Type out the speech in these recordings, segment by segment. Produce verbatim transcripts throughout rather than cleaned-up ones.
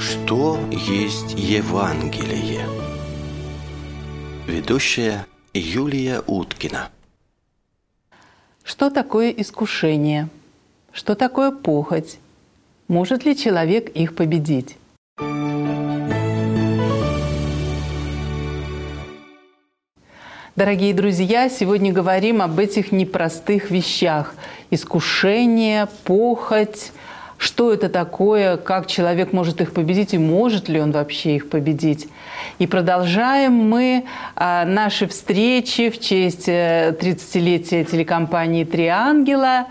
Что есть Евангелие? Ведущая Юлия Уткина. Что такое искушение? Что такое похоть? Может ли человек их победить? Дорогие друзья, сегодня говорим об этих непростых вещах. Искушение, похоть. Что это такое, как человек может их победить и может ли он вообще их победить. И продолжаем мы а, наши встречи в честь тридцатилетия телекомпании «Три ангела»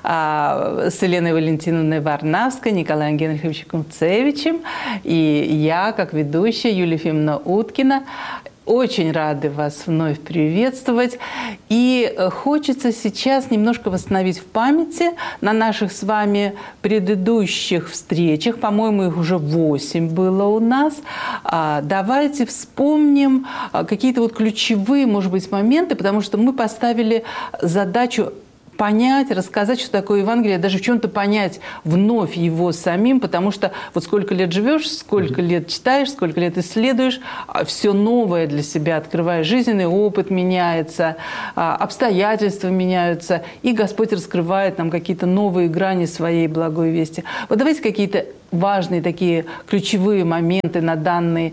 а, с Еленой Валентиновной Варнавской, Николаем Генриховичем Кунцевичем и я, как ведущая, Юлия Ефимовна Уткина. Очень рады вас вновь приветствовать. И хочется сейчас немножко восстановить в памяти на наших с вами предыдущих встречах. По-моему, их уже восемь было у нас. Давайте вспомним какие-то вот ключевые, может быть, моменты, потому что мы поставили задачу понять, рассказать, что такое Евангелие, даже в чем-то понять вновь его самим, потому что вот сколько лет живешь, сколько лет читаешь, сколько лет исследуешь, все новое для себя открываешь, жизненный опыт меняется, обстоятельства меняются, и Господь раскрывает нам какие-то новые грани своей благой вести. Вот давайте какие-то важные такие ключевые моменты на, данный,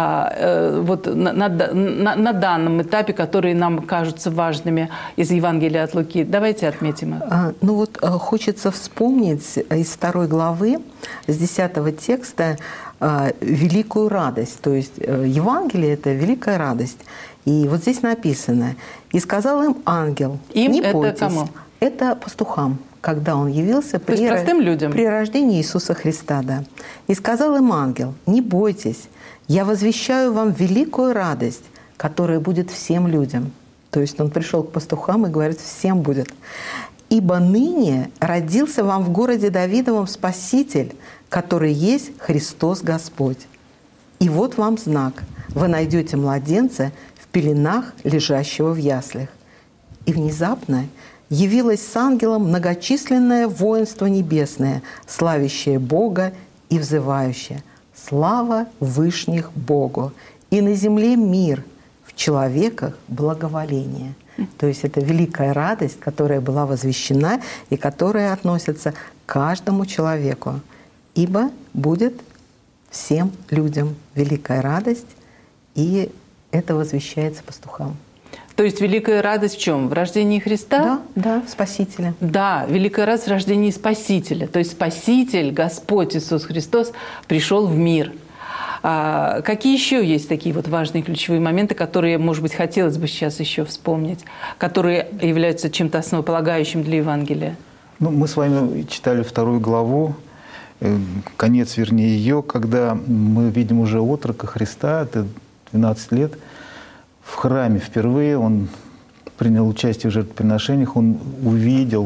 вот, на, на, на, на данном этапе, которые нам кажутся важными из Евангелия от Луки. Давайте отметим их. А, ну вот хочется вспомнить из второй главы, с десятого текста, великую радость. То есть Евангелие – это великая радость. И вот здесь написано: «И сказал им ангел, им не это бойтесь». Кому? Это пастухам, когда он явился при, То есть простым людям? При рождении Иисуса Христа. Да. «И сказал им ангел, не бойтесь, я возвещаю вам великую радость, которая будет всем людям». То есть он пришел к пастухам и говорит, всем будет. «Ибо ныне родился вам в городе Давидовом Спаситель, который есть Христос Господь. И вот вам знак. Вы найдете младенца в пеленах, лежащего в яслях». И внезапно явилось с ангелом многочисленное воинство небесное, славящее Бога и взывающее: «Слава вышних Богу! И на земле мир, в человеках благоволение». То есть это великая радость, которая была возвещена и которая относится к каждому человеку. Ибо будет всем людям великая радость, и это возвещается пастухам. То есть великая радость в чем? В рождении Христа? Да, да, в Спасителе. Да, великая радость в рождении Спасителя. То есть Спаситель, Господь Иисус Христос, пришел в мир. А какие еще есть такие вот важные ключевые моменты, которые, может быть, хотелось бы сейчас еще вспомнить, которые являются чем-то основополагающим для Евангелия? Ну, мы с вами читали вторую главу, конец, вернее, ее, когда мы видим уже отрока Христа, это двенадцать лет, в храме впервые он принял участие в жертвоприношениях, он увидел,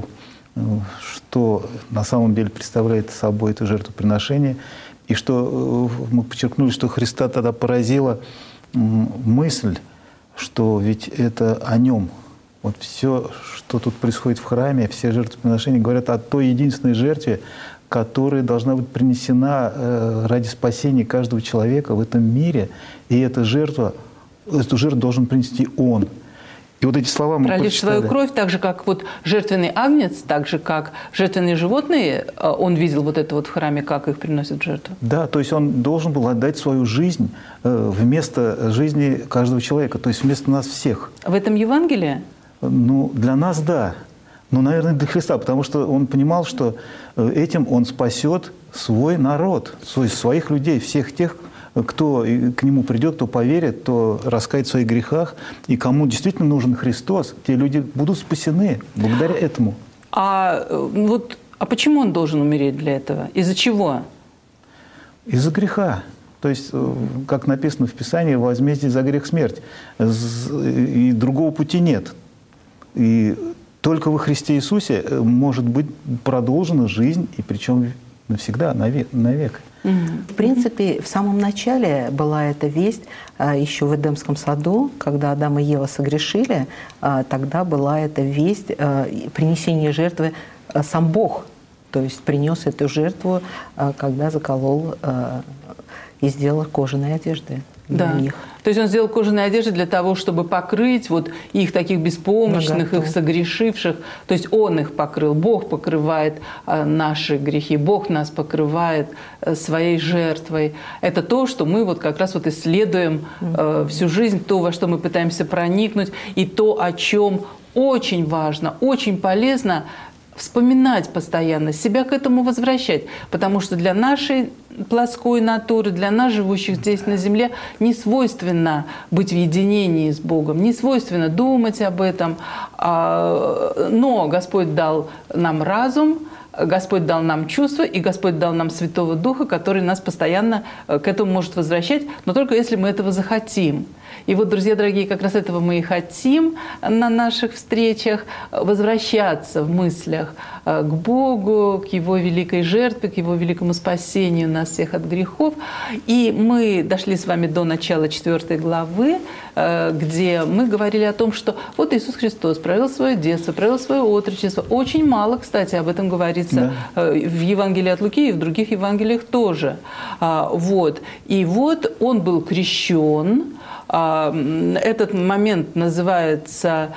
что на самом деле представляет собой это жертвоприношение, и что мы подчеркнули, что Христа тогда поразила мысль, что ведь это о нем. Вот все, что тут происходит в храме, все жертвоприношения говорят о той единственной жертве, которая должна быть принесена ради спасения каждого человека в этом мире, и эта жертва, эту жертву должен принести Он. И вот эти слова мы пролив прочитали. свою кровь, так же, как вот жертвенный агнец, так же, как жертвенные животные, он видел вот это вот в храме, как их приносят в жертву. Да, то есть он должен был отдать свою жизнь вместо жизни каждого человека, то есть вместо нас всех. В этом Евангелие? Ну, для нас – да. Ну, наверное, для Христа, потому что он понимал, что этим он спасет свой народ, своих людей, всех тех, кто к нему придет, кто поверит, кто раскает в своих грехах, и кому действительно нужен Христос, те люди будут спасены благодаря этому. А, вот, а почему он должен умереть для этого? Из-за чего? Из-за греха. То есть, как написано в Писании, возмездие за грех смерть. И другого пути нет. И только во Христе Иисусе может быть продолжена жизнь, и причем навсегда, навек. В принципе, в самом начале была эта весть еще в Эдемском саду, когда Адам и Ева согрешили, тогда была эта весть принесения жертвы сам Бог. То есть принес эту жертву, когда заколол и сделал кожаные одежды для Да. них. То есть он сделал кожаные одежды для того, чтобы покрыть вот их таких беспомощных, Наготу. их согрешивших. То есть он их покрыл. Бог покрывает э, наши грехи. Бог нас покрывает э, своей жертвой. Это то, что мы вот как раз вот исследуем э, всю жизнь, то, во что мы пытаемся проникнуть, и то, о чем очень важно, очень полезно вспоминать постоянно, себя к этому возвращать. Потому что для нашей плоской натуры, для нас, живущих здесь на земле, не свойственно быть в единении с Богом, не свойственно думать об этом. Но Господь дал нам разум, Господь дал нам чувства, и Господь дал нам Святого Духа, который нас постоянно к этому может возвращать, но только если мы этого захотим. И вот, друзья дорогие, как раз этого мы и хотим на наших встречах, возвращаться в мыслях к Богу, к Его великой жертве, к Его великому спасению нас всех от грехов. И мы дошли с вами до начала четвёртой главы, где мы говорили о том, что вот Иисус Христос провел свое детство, провел свое отрочество. Очень мало, кстати, об этом говорится да. в Евангелии от Луки и в других Евангелиях тоже. Вот. И вот Он был крещен. Этот момент называется,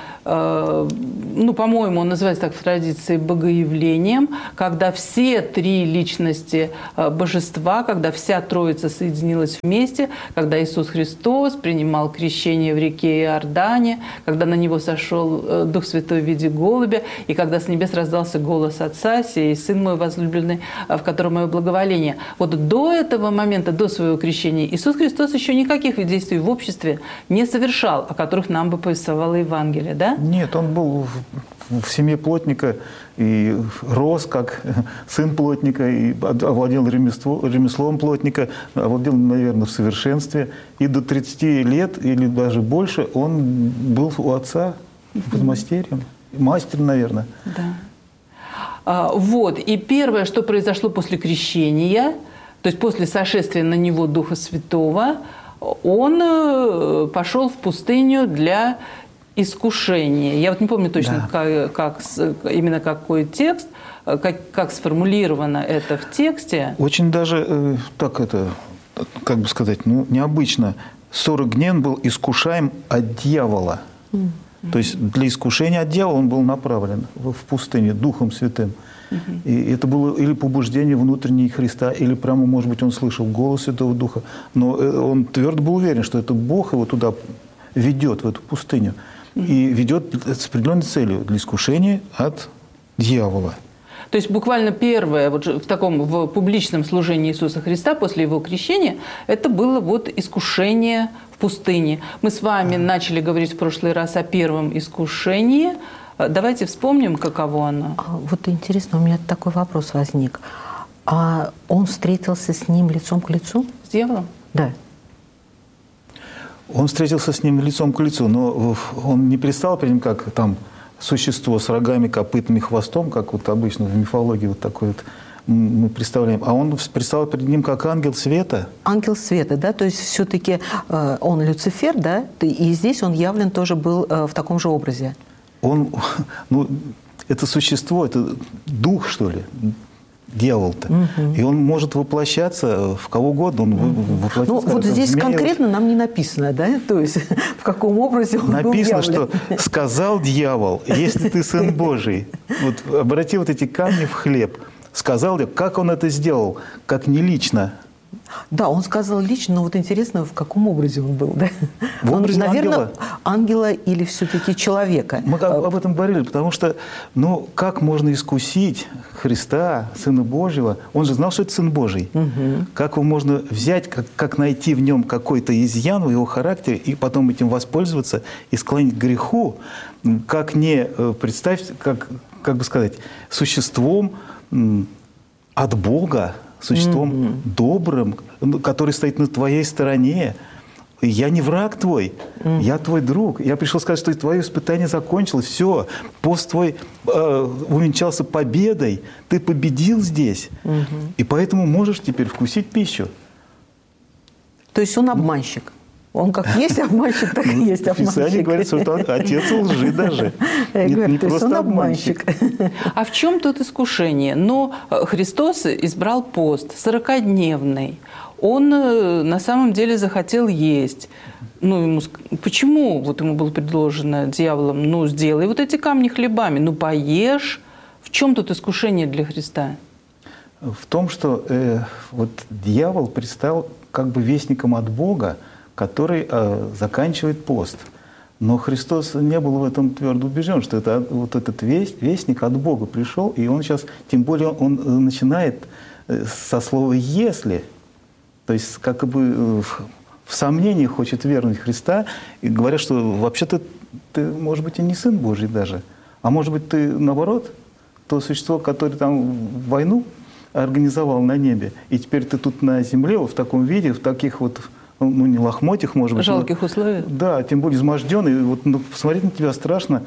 ну, по-моему, он называется так в традиции богоявлением, когда все три личности божества, когда вся Троица соединилась вместе, когда Иисус Христос принимал крещение в реке Иордане, когда на Него сошел Дух Святой в виде голубя, и когда с небес раздался голос Отца: «Сей Сын мой возлюбленный, в котором мое благоволение». Вот до этого момента, до своего крещения, Иисус Христос еще никаких действий в обществе не совершал, о которых нам бы повествовало Евангелие, да? Нет, он был в, в семье плотника и рос как сын плотника, и овладел ремесло, ремеслом плотника, овладел, наверное, в совершенстве. И до тридцати лет или даже больше он был у отца подмастерьем, мастер, наверное. Да. А, вот, и первое, что произошло после крещения, то есть после сошествия на него Духа Святого, он пошел в пустыню для искушения. Я вот не помню точно, да. как, как, именно какой текст, как, как сформулировано это в тексте. Очень даже, э, так это, как бы сказать, ну, необычно. сорок дней он был искушаем от дьявола. Mm-hmm. То есть для искушения от дьявола он был направлен в пустыню Духом Святым. Uh-huh. И это было или побуждение внутреннее Христа, или прямо, может быть, он слышал голос Святого Духа. Но он твердо был уверен, что это Бог его туда ведет, в эту пустыню. Uh-huh. И ведет с определенной целью, для искушения от дьявола. То есть буквально первое вот в таком в публичном служении Иисуса Христа после Его крещения это было вот искушение в пустыне. Мы с вами uh-huh. начали говорить в прошлый раз о первом искушении. Давайте вспомним, каково оно. Вот интересно, у меня такой вопрос возник. А он встретился с ним лицом к лицу? С дьяволом? Да. Он встретился с ним лицом к лицу, но он не предстал перед ним как там существо с рогами, копытами, хвостом, как вот обычно в мифологии вот такой вот мы представляем. А он предстал перед ним как ангел света. Ангел света, да? То есть все-таки э, он Люцифер, да? И здесь он явлен тоже был э, в таком же образе. Он, ну, это существо, это дух, что ли, дьявол-то. Угу. И он может воплощаться в кого угодно. Он угу. воплотится, ну, вот здесь змея. Конкретно нам не написано, да? То есть в каком образе он написано, был явлен. Что сказал дьявол: если ты Сын Божий, вот обрати вот эти камни в хлеб. Сказал, как он это сделал, как не лично. Да, он сказал лично, но вот интересно, в каком образе он был, да? В образе он, наверное, ангела. ангела или все-таки человека? Мы об этом говорили, потому что, ну, как можно искусить Христа, Сына Божьего? Он же знал, что это Сын Божий. Угу. Как его можно взять, как, как найти в нем какой-то изъян в его характере и потом этим воспользоваться и склонить к греху? Как не представить, как, как бы сказать, существом от Бога, существом mm-hmm. добрым, который стоит на твоей стороне. Я не враг твой, mm-hmm. я твой друг. Я пришел сказать, что твое испытание закончилось. Все, пост твой э, увенчался победой. Ты победил здесь. Mm-hmm. И поэтому можешь теперь вкусить пищу. То есть он обманщик. Он как есть обманщик, так и есть обманщик. Писание говорит, что он отец лжи даже. Не просто обманщик. А в чем тут искушение? Но Христос избрал пост сорокадневный. он на самом деле захотел есть. Ну, ему, почему вот ему было предложено дьяволом, ну, сделай вот эти камни хлебами, ну, поешь. В чем тут искушение для Христа? В том, что э, вот дьявол предстал как бы вестником от Бога, который э, заканчивает пост. Но Христос не был в этом твердо убежден, что это, вот этот вестник от Бога пришел, и он сейчас, тем более он начинает со слова «если», то есть как бы в сомнении хочет вернуть Христа, и говорят, что вообще-то ты, может быть, и не Сын Божий даже, а может быть, ты, наоборот, то существо, которое там войну организовал на небе, и теперь ты тут на земле вот в таком виде, в таких вот, ну, не лохмотьях, может быть. Жалких но, условиях. Да, тем более изможденный. Вот, ну, посмотреть на тебя страшно.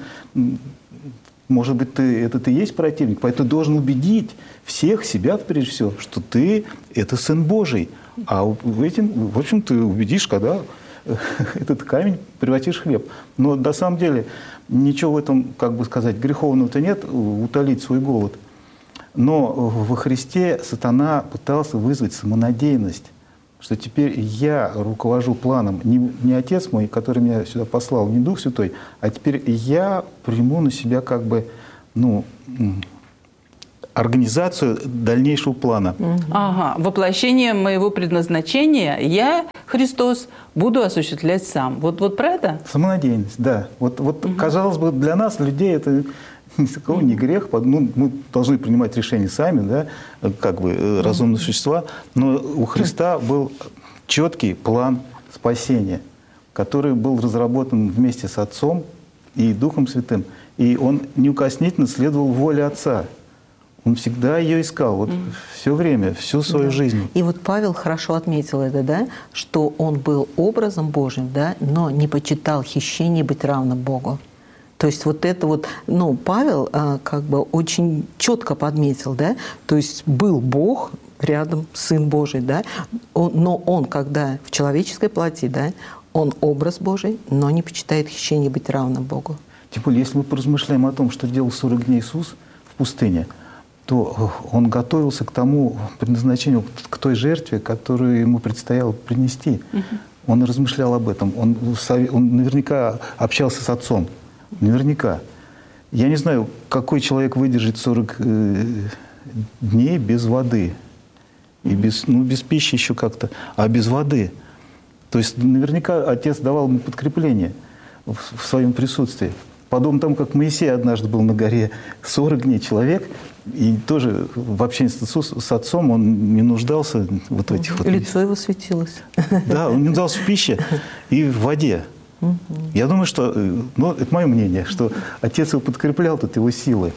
Может быть, ты, это ты и есть противник. Поэтому ты должен убедить всех, себя прежде всего, что ты – это Сын Божий. А в, этим, в общем, ты убедишь, когда этот камень превратишь в хлеб. Но на самом деле ничего в этом, как бы сказать, греховного-то нет, утолить свой голод. Но во Христе сатана пытался вызвать самонадеянность, что теперь я руковожу планом, не, не Отец мой, который меня сюда послал, не Дух Святой, а теперь я приму на себя как бы, ну, организацию дальнейшего плана. Ага, воплощение моего предназначения я, Христос, буду осуществлять сам. Вот, вот про это? Самонадеянность, да. Вот, вот угу. Казалось бы, для нас, людей, это ни с кого не грех. Ну, мы должны принимать решения сами, да, как бы разумные существа. Но у Христа был четкий план спасения, который был разработан вместе с Отцом и Духом Святым. И он неукоснительно следовал воле Отца. Он всегда ее искал, вот mm. все время, всю свою да. жизнь. И вот Павел хорошо отметил это, да, что он был образом Божьим, да, но не почитал хищение быть равным Богу. То есть вот это вот, ну, Павел а, как бы очень четко подметил, да, то есть был Бог рядом, Сын Божий, да, он, но он, когда в человеческой плоти, да, он образ Божий, но не почитает хищение быть равным Богу. Тем более, если мы поразмышляем о том, что делал сорок дней Иисус в пустыне, то он готовился к тому предназначению, к той жертве, которую ему предстояло принести. Uh-huh. Он размышлял об этом. Он, он наверняка общался с Отцом. Наверняка. Я не знаю, какой человек выдержит сорок э, дней без воды. И без, ну, без пищи еще как-то, а без воды. То есть наверняка Отец давал ему подкрепление в, в своем присутствии. Подобно тому, как Моисей однажды был на горе сорок дней человек, и тоже в общении с отцом он не нуждался вот в этих вот... Лицо его светилось. Да, он не нуждался в пище и в воде. Я думаю, что, ну, это мое мнение, что отец его подкреплял тут его силы.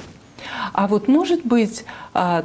А вот может быть а,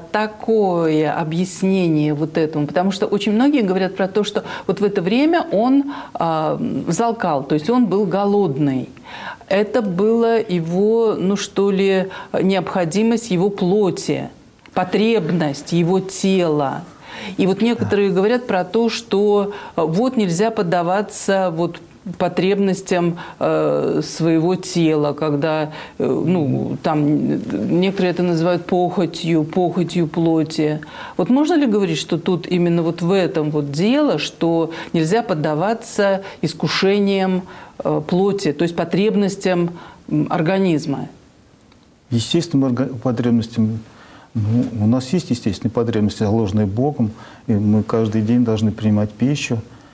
такое объяснение вот этому? Потому что очень многие говорят про то, что вот в это время он а, взалкал, то есть он был голодный. Это была его, ну что ли, необходимость его плоти, потребность его тела. И вот некоторые говорят про то, что вот нельзя поддаваться вот потребностям э, своего тела, когда, э, ну, там, некоторые это называют похотью, похотью плоти. Вот можно ли говорить, что тут именно вот в этом вот дело, что нельзя поддаваться искушениям э, плоти, то есть потребностям организма? Естественным потребностям. Ну, у нас есть естественные потребности, заложенные Богом, и мы каждый день должны принимать пищу,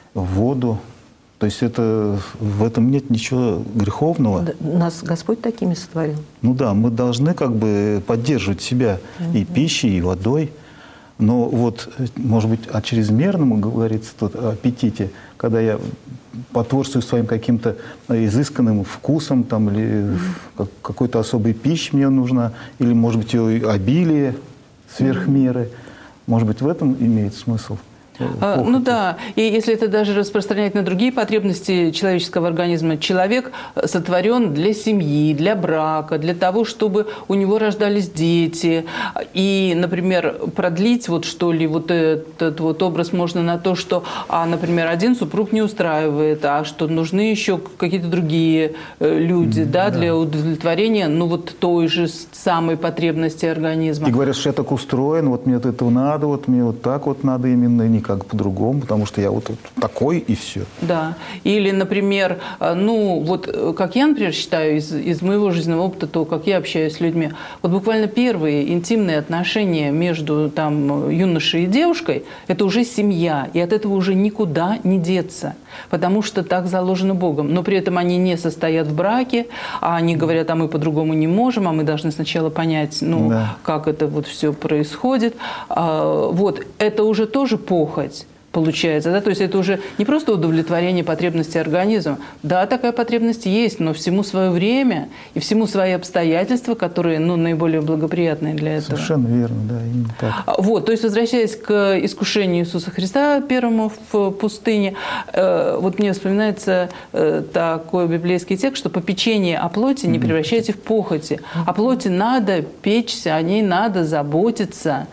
воду. То есть это, в этом нет ничего греховного. Нас Господь такими сотворил. Ну да, мы должны как бы поддерживать себя mm-hmm. и пищей, и водой. Но вот, может быть, о чрезмерном говорится тут, о аппетите, когда я потворствую своим каким-то изысканным вкусом, там, или mm-hmm. какой-то особой пищи мне нужна, или, может быть, ее обилие сверх меры. Mm-hmm. Может быть, в этом имеет смысл? А, ну да, и если это даже распространять на другие потребности человеческого организма, человек сотворен для семьи, для брака, для того, чтобы у него рождались дети. И, например, продлить вот что ли вот этот вот образ можно на то, что, а, например, один супруг не устраивает, а что нужны еще какие-то другие люди, mm, да, да, для удовлетворения, ну вот той же самой потребности организма. И говорят, что я так устроен, вот мне от этого надо, вот мне вот так вот надо именно, не никак по-другому, потому что я вот такой и все. Да. Или, например, ну, вот как я, например, считаю из, из моего жизненного опыта, то, как я общаюсь с людьми, вот буквально первые интимные отношения между там юношей и девушкой, это уже семья, и от этого уже никуда не деться, потому что так заложено Богом. Но при этом они не состоят в браке, а они говорят, а мы по-другому не можем, а мы должны сначала понять, ну, да. как это вот все происходит. А, вот, это уже тоже похоть. Получается, да, то есть это уже не просто удовлетворение потребностей организма. Да, такая потребность есть, но всему свое время и всему свои обстоятельства, которые, ну, наиболее благоприятные для этого. Совершенно верно, да, именно так. Вот, то есть, возвращаясь к искушению Иисуса Христа первому в пустыне, э, вот мне вспоминается э, такой библейский текст, что попечение о плоти не превращайте в похоти. О плоти надо печься, о ней надо заботиться.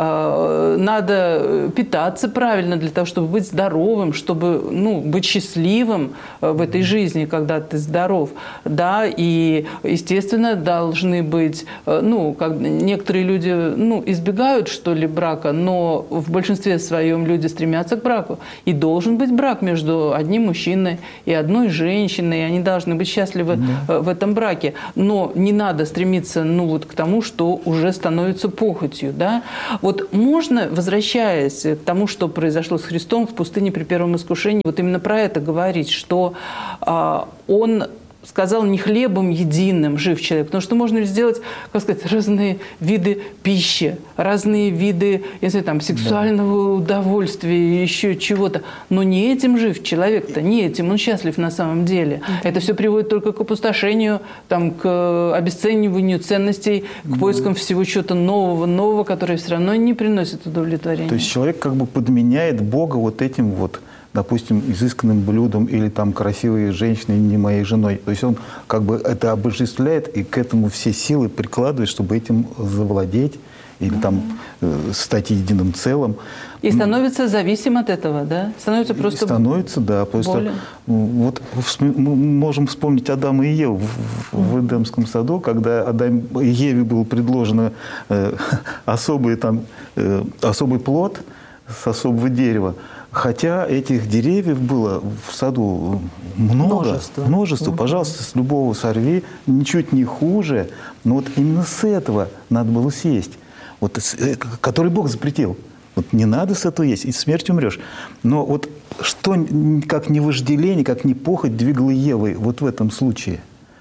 Надо питаться правильно для того, чтобы быть здоровым, чтобы, ну, быть счастливым в этой жизни, когда ты здоров. Да, и, естественно, должны быть, ну, как некоторые люди, ну, избегают, что ли, брака, но в большинстве своем люди стремятся к браку. И должен быть брак между одним мужчиной и одной женщиной, и они должны быть счастливы да. в этом браке. Но не надо стремиться, ну, вот к тому, что уже становится похотью, да. Вот можно, возвращаясь к тому, что произошло с Христом в пустыне при первом искушении, вот именно про это говорить, что а, Он сказал, не хлебом единым жив человек, потому что можно сделать, как сказать, разные виды пищи, разные виды, если там, сексуального да. удовольствия, еще чего-то, но не этим жив человек-то, не этим, он счастлив на самом деле. Да. Это все приводит только к опустошению, там, к обесцениванию ценностей, к поискам да. всего чего-то нового, нового, которое все равно не приносит удовлетворения. То есть человек как бы подменяет Бога вот этим вот, допустим, изысканным блюдом или там красивой женщиной, не моей женой. То есть он как бы это обожествляет и к этому все силы прикладывает, чтобы этим завладеть или там э, стать единым целым. И становится зависим от этого, да? Становится просто Становится, да. Просто, вот мы можем вспомнить Адама и Еву в, в Эдемском саду, когда Адам и Еве было предложено э, особый, там, э, особый плод с особого дерева. Хотя этих деревьев было в саду много, множество. множество. Угу. Пожалуйста, с любого сорви, ничуть не хуже. Но вот именно с этого надо было съесть, вот, который Бог запретил. Вот не надо с этого есть, и смерть умрешь. Но вот что, как не вожделение, как не похоть двигало Евой вот в этом случае?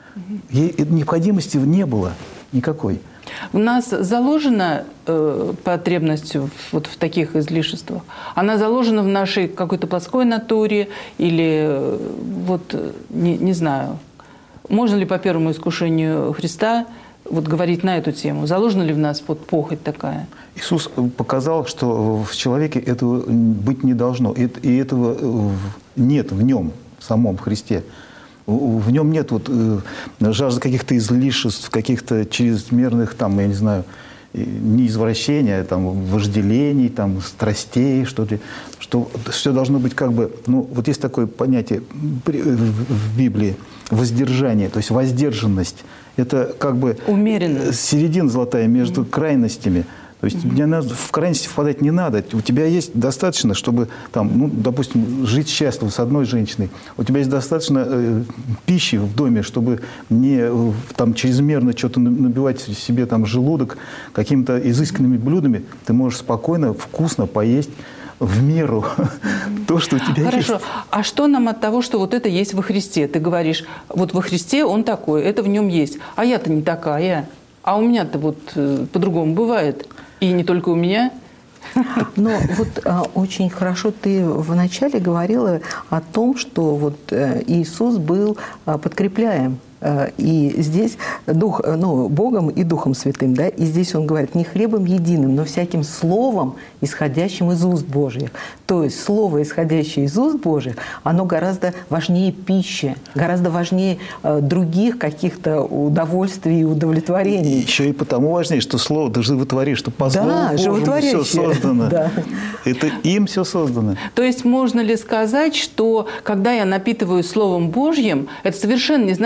Ей необходимости не было никакой. У нас заложена э, потребность вот в таких излишествах? Она заложена в нашей какой-то плоской натуре или, э, вот, не, не знаю, можно ли по первому искушению Христа вот говорить на эту тему? Заложена ли в нас вот похоть такая? Иисус показал, что в человеке этого быть не должно, и этого нет в нем, в самом Христе. В нем нет вот, э, жажды каких-то излишеств, каких-то чрезмерных, там, я не знаю, не извращения, там, вожделений, там, страстей, что-то, что все должно быть как бы, ну, вот есть такое понятие в Библии, воздержание, то есть воздержанность. Это как бы умеренность, середина золотая между крайностями. То есть mm-hmm. надо, в крайности впадать не надо. У тебя есть достаточно, чтобы, там, ну, допустим, жить счастливо с одной женщиной. У тебя есть достаточно э, пищи в доме, чтобы не э, там, чрезмерно что-то набивать себе там, желудок какими-то изысканными блюдами. Ты можешь спокойно, вкусно поесть в меру то, что у тебя Хорошо. есть. Хорошо. А что нам от того, что вот это есть во Христе? Ты говоришь, вот во Христе он такой, это в нем есть. А я-то не такая. А у меня-то вот э, по-другому бывает. И не только у меня. Но вот а, очень хорошо ты вначале говорила о том, что вот а, Иисус был а, подкрепляем. И здесь дух, ну, Богом и Духом Святым, да, и здесь он говорит не хлебом единым, но всяким словом, исходящим из уст Божьих. То есть слово, исходящее из уст Божьих, оно гораздо важнее пищи, гораздо важнее э, других каких-то удовольствий и удовлетворений. И еще и потому важнее, что слово ты животворишь, что по да, слову Божьему все создано. Да. Это им все создано. То есть можно ли сказать, что когда я напитываюсь Словом Божьим, это совершенно не значит, что оно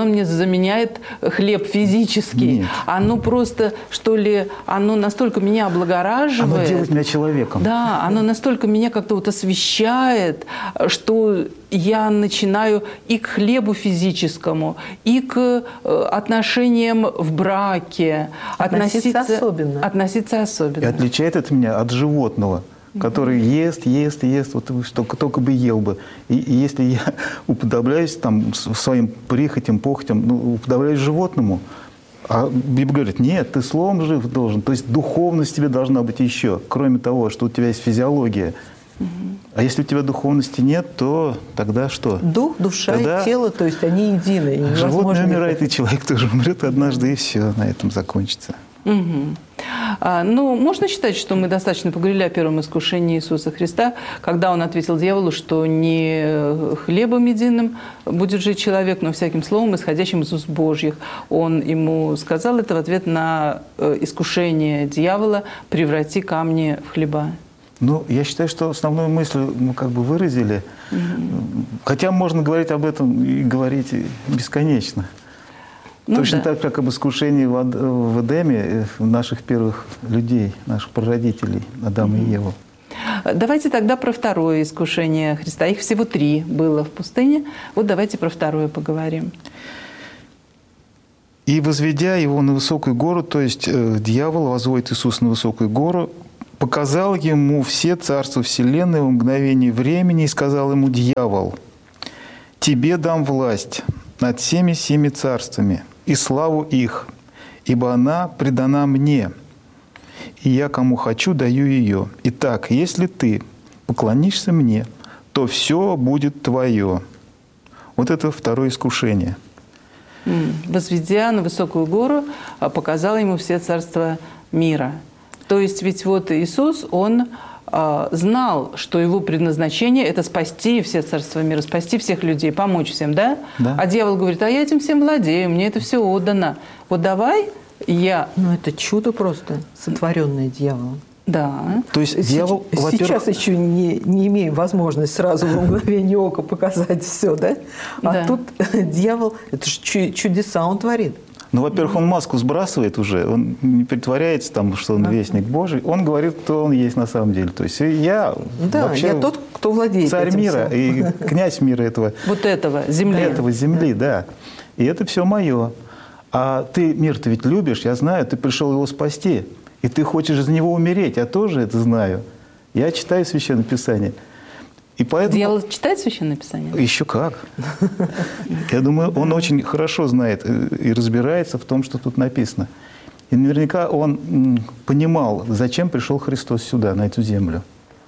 мне заменяет хлеб физический. Нет. Оно просто, что ли, оно настолько меня облагораживает. Оно делает меня человеком. Да, оно настолько меня как-то вот освещает, что я начинаю и к хлебу физическому, и к отношениям в браке Относиться особенно. Относиться особенно. И отличает это меня от животного, который ест, ест, ест, вот только, только бы ел бы. И, и если я уподобляюсь там своим прихотям, похотям, ну, уподобляюсь животному, а Библия говорит, нет, ты словом жив должен. То есть духовность тебе должна быть еще, кроме того, что у тебя есть физиология. Угу. А если у тебя духовности нет, то тогда что? Дух, душа тогда и тело, то есть они едины. Животное умирает, и человек тоже умрет однажды, и все, на этом закончится. Угу. А, ну, можно считать, что мы достаточно поговорили о первом искушении Иисуса Христа, когда Он ответил дьяволу, что не хлебом единым будет жить человек, но всяким словом, исходящим из уст Божьих. Он ему сказал это в ответ на искушение дьявола «преврати камни в хлеба». Ну, я считаю, что основную мысль мы как бы выразили. Угу. Хотя можно говорить об этом и говорить бесконечно. Ну, Точно да. так, как об искушении в Эдеме наших первых людей, наших прародителей, Адама mm-hmm. и Еву. Давайте тогда про второе искушение Христа. Их всего три было в пустыне. Вот давайте про второе поговорим. «И, возведя его на высокую гору», то есть э, дьявол возводит Иисуса на высокую гору, «показал ему все царства вселенной в мгновение времени и сказал ему: дьявол, тебе дам власть над всеми семи царствами и славу их, ибо она предана мне, и я кому хочу даю ее. Итак, если ты поклонишься мне, то все будет твое». Вот это второе искушение. «Возведя на высокую гору, показал ему все царства мира». То есть ведь вот Иисус, Он знал, что его предназначение – это спасти все царства мира, спасти всех людей, помочь всем, да? Да. А дьявол говорит, а я этим всем владею, мне это все отдано. Вот давай я… Ну, это чудо просто, сотворенное дьяволом. Да. То есть дьявол, сейчас, сейчас еще не, не имеем возможности сразу в мгновение ока показать все, да? А да. тут дьявол, это же чудеса он творит. Ну, во-первых, он маску сбрасывает уже, он не притворяется, там, что он вестник Божий, он говорит, кто он есть на самом деле. То есть я да, вообще я тот, кто владеет царь этим мира всем. И князь мира этого. Вот этого, земли. Этого земли, да. И это все мое. А ты мир-то ведь любишь, я знаю, ты пришел его спасти. И ты хочешь за него умереть, я тоже это знаю. Я читаю Священное Писание. И поэтому... Дьявол читает Священное Писание? Еще как. Я думаю, он очень хорошо знает и разбирается в том, что тут написано. И наверняка он понимал, зачем пришел Христос сюда, на эту землю.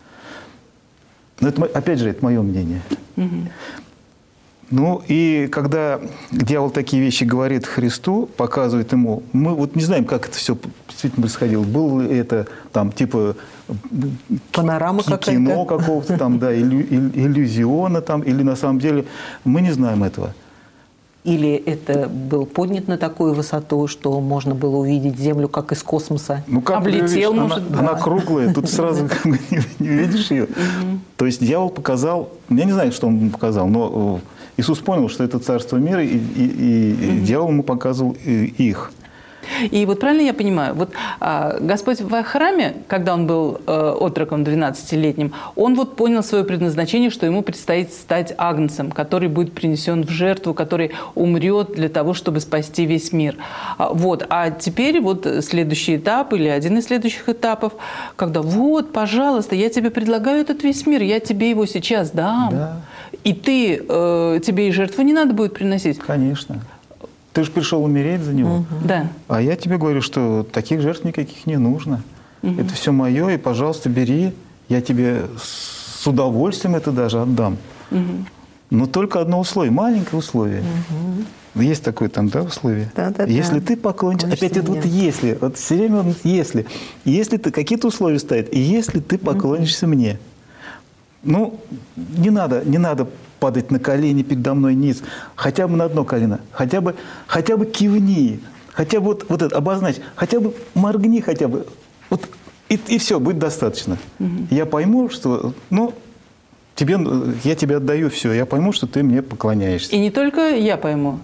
Но это, опять же, это мое мнение. Угу. Ну, и когда дьявол такие вещи говорит Христу, показывает ему, мы вот не знаем, как это все действительно происходило. Было ли это там типа панорама какая-то, кино какого-то там, да, иллю, иллюзиона там, или на самом деле мы не знаем этого. Или это был поднят на такую высоту, что можно было увидеть Землю как из космоса. Ну, как облетел, видишь, может она, быть. Она круглая, тут сразу как бы не, не видишь ее. Угу. То есть дьявол показал, я не знаю, что он показал, но Иисус понял, что это царство мира, и, и, и угу. дьявол ему показывал их. И вот правильно я понимаю, вот а, Господь в храме, когда он был э, отроком двенадцатилетним, он вот понял свое предназначение, что ему предстоит стать агнцем, который будет принесен в жертву, который умрет для того, чтобы спасти весь мир. А, вот. А теперь вот следующий этап или один из следующих этапов, когда вот, пожалуйста, я тебе предлагаю этот весь мир, я тебе его сейчас дам. Да. И ты, э, тебе и жертву не надо будет приносить. Конечно. Ты же пришел умереть за него. Угу. Да. А я тебе говорю, что таких жертв никаких не нужно. Угу. Это все мое, и, пожалуйста, бери. Я тебе с удовольствием это даже отдам. Угу. Но только одно условие, маленькое условие. Угу. Есть такое там, да, условие? Да, да, если да. ты поклонишься... Опять это вот если. Вот все время вот если. Если ты... Какие-то условия стоят. И если ты поклонишься угу. мне. Ну, не надо, не надо падать на колени передо мной низ, хотя бы на одно колено, хотя бы, хотя бы кивни, хотя бы вот, вот это обозначь, хотя бы моргни, хотя бы, вот, и, и все, будет достаточно. Угу. Я пойму, что, ну, тебе, я тебе отдаю все, я пойму, что ты мне поклоняешься. И не только я пойму.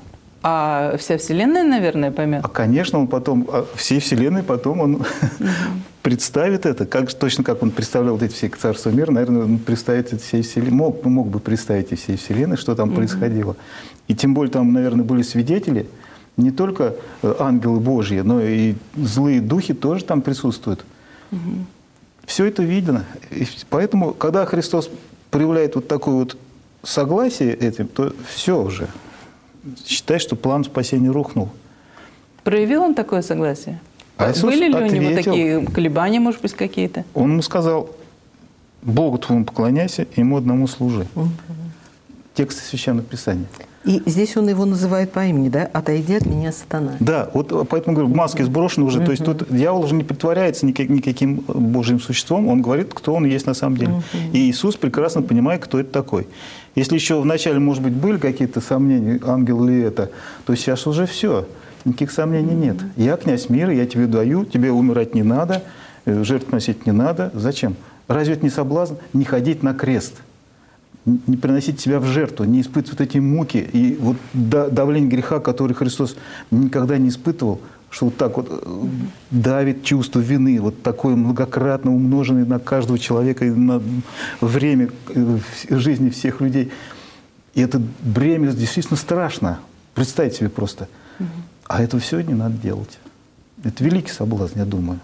А вся Вселенная, наверное, поймет? А, конечно, он потом, всей Вселенной потом он угу. представит это, как, точно как он представлял вот эти все царства мира, наверное, он представит это всей Вселенной, мог, мог бы представить и всей Вселенной, что там угу. происходило. И тем более там, наверное, были свидетели, не только ангелы Божьи, но и злые духи тоже там присутствуют. Угу. Все это видно. И поэтому, когда Христос проявляет вот такое вот согласие этим, то все уже. Считай, что план спасения рухнул. Проявил он такое согласие? А Иисус Были ли ответил, у него такие колебания, может быть, какие-то? Он ему сказал: Богу твоему поклоняйся, ему одному служи. Угу. Тексты Священного Писания. И здесь он его называет по имени, да? «Отойди от меня, сатана». Да, вот поэтому говорю, маски сброшены уже. Uh-huh. То есть тут дьявол уже не притворяется никак, никаким Божьим существом, он говорит, кто он есть на самом деле. Uh-huh. И Иисус прекрасно понимает, кто это такой. Если еще вначале, может быть, были какие-то сомнения, ангел ли это, то сейчас уже все, никаких сомнений нет. Я князь мира, я тебе даю, тебе умирать не надо, жертв носить не надо. Зачем? Разве это не соблазн? Не ходить на крест. Не приносить себя в жертву, не испытывать вот эти муки и вот давление греха, который Христос никогда не испытывал, что вот так вот давит чувство вины, вот такое многократно умноженное на каждого человека и на время жизни всех людей. И это бремя действительно страшно. Представьте себе просто. А этого все не надо делать. Это великий соблазн, я думаю.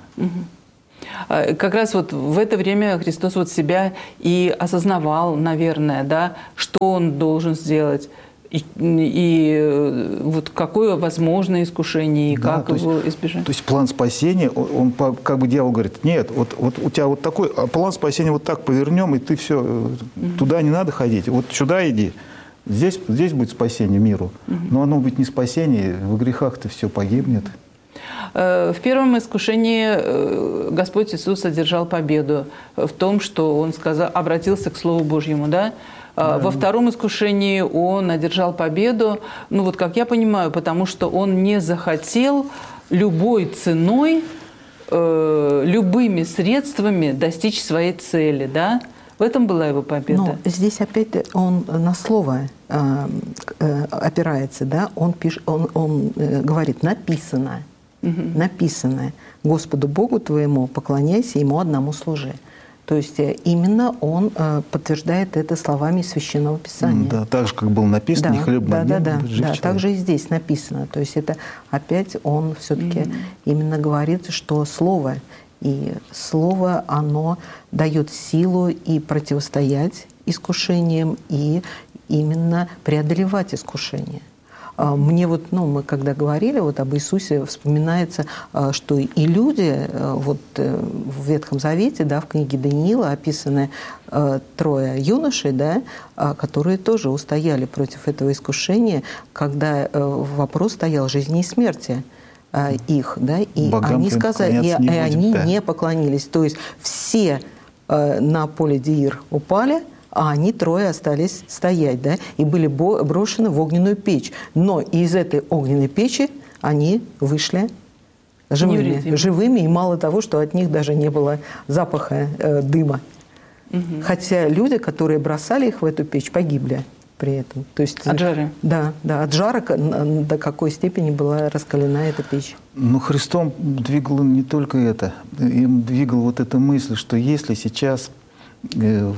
Как раз вот в это время Христос вот себя и осознавал, наверное, да, что Он должен сделать, и, и вот какое возможно искушение, и да, как его есть, избежать. То есть план спасения, он, он как бы дьявол говорит, нет, вот, вот у тебя вот такой, а план спасения вот так повернем, и ты все, угу. туда не надо ходить, вот сюда иди. Здесь, здесь будет спасение миру, угу. но оно будет не спасение, в грехах-то все погибнет. В первом искушении Господь Иисус одержал победу в том, что Он сказал, обратился к Слову Божьему, да? Да. Во втором искушении Он одержал победу, ну вот как я понимаю, потому что Он не захотел любой ценой, э, любыми средствами достичь своей цели, да? В этом была его победа. Но здесь опять он на слово э, э, опирается, да? Он, пиш, он, он э, говорит «написано». Угу. Написано: Господу Богу твоему поклоняйся, Ему одному служи. То есть именно он подтверждает это словами Священного Писания. Да, так же, как было написано, да, не хлеб да, на да, день, да, да, так же и здесь написано. То есть это опять он все-таки mm-hmm. именно говорит, что Слово, и Слово, оно дает силу и противостоять искушениям, и именно преодолевать искушения. Мне вот, ну, мы когда говорили вот об Иисусе, вспоминается, что и люди вот в Ветхом Завете, да, в книге Даниила описаны трое юношей, да, которые тоже устояли против этого искушения, когда вопрос стоял жизни и смерти их, да, и Богам они сказали, и, не и они будем, да. не поклонились. То есть все на поле Деир упали, а они трое остались стоять, да, и были брошены в огненную печь. Но из этой огненной печи они вышли живыми, живыми, и мало того, что от них даже не было запаха э, дыма. Угу. Хотя люди, которые бросали их в эту печь, погибли при этом. То есть, от жары? Да, да, от жара до какой степени была раскалена эта печь. Но Христом двигало не только это. Им двигала вот эта мысль, что если сейчас э,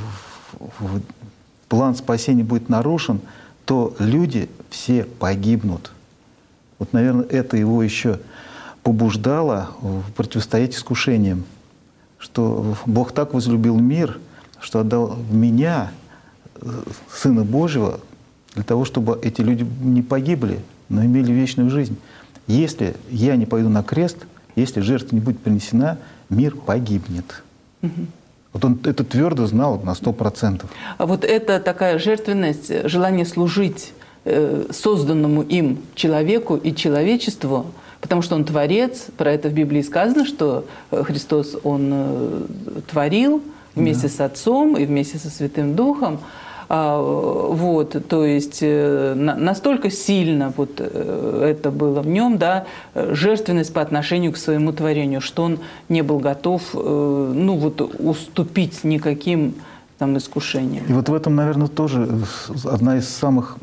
план спасения будет нарушен, то люди все погибнут. Вот, наверное, это его еще побуждало противостоять искушениям, что Бог так возлюбил мир, что отдал меня, Сына Божьего, для того, чтобы эти люди не погибли, но имели вечную жизнь. Если я не пойду на крест, если жертва не будет принесена, мир погибнет. Угу. Вот он это твердо знал на сто процентов. А вот это такая жертвенность, желание служить э, созданному им человеку и человечеству, потому что он творец, про это в Библии сказано, что Христос, он э, творил вместе да. с Отцом и вместе со Святым Духом. А, вот, то есть э, на, настолько сильно вот, э, это было в нем, да, жертвенность по отношению к своему творению, что он не был готов э, ну, вот, уступить никаким там, искушениям. И вот в этом, наверное, тоже одна из самых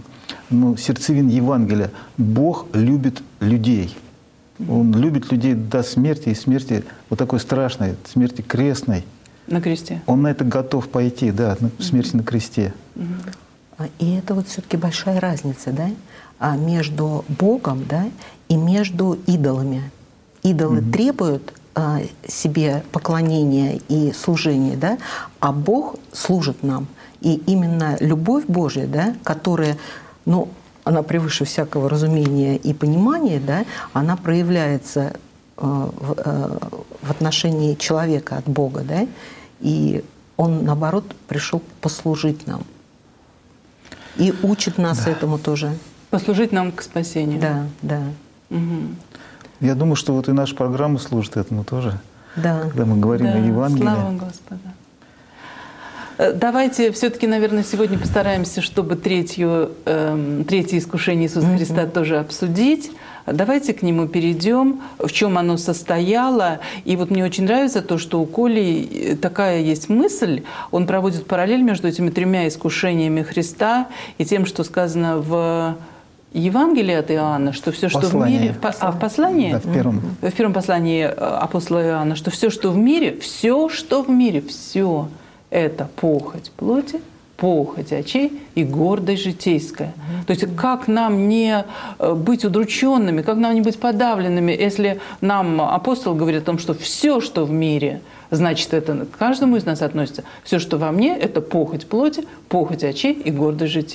ну, сердцевина Евангелия. Бог любит людей. Он любит людей до смерти, и смерти вот такой страшной, смерти крестной. На кресте. Он на это готов пойти, да, на смерти на кресте. И это вот все-таки большая разница, да, между Богом, да, и между идолами. Идолы mm-hmm. требуют а, себе поклонения и служения, да, а Бог служит нам. И именно любовь Божья, да, которая, ну, она превыше всякого разумения и понимания, да, она проявляется а, в, а, в отношении человека от Бога, да, и Он, наоборот, пришел послужить нам. И учит нас да. этому тоже. Послужить нам к спасению. Да, да. Угу. Я думаю, что вот и наша программа служит этому тоже. Да. Когда мы говорим да, о Евангелии. Слава Господу. Давайте все-таки, наверное, сегодня постараемся, чтобы третью, э, третье искушение Иисуса mm-hmm. Христа тоже обсудить. Давайте к нему перейдем, в чем оно состояло. И вот мне очень нравится то, что у Коли такая есть мысль. Он проводит параллель между этими тремя искушениями Христа и тем, что сказано в Евангелии от Иоанна, что все, что Послание. в мире... В, а, в послании? Да, в первом. В первом послании апостола Иоанна, что все, что в мире, все, что в мире, все это похоть плоти, похоть очей и гордость житейская. Mm-hmm. То есть как нам не быть удрученными, как нам не быть подавленными, если нам апостол говорит о том, что все, что в мире, значит, это к каждому из нас относится. Все, что во мне, это похоть плоти, похоть очей и гордость житейская.